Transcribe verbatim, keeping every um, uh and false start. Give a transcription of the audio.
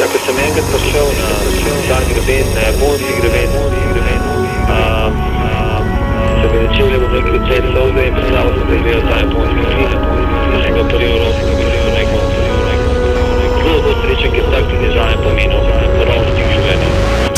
ko sem enkrat prišel na ta greben, na japonski greben, um, um, so me začeli, bom rekel, cel dolg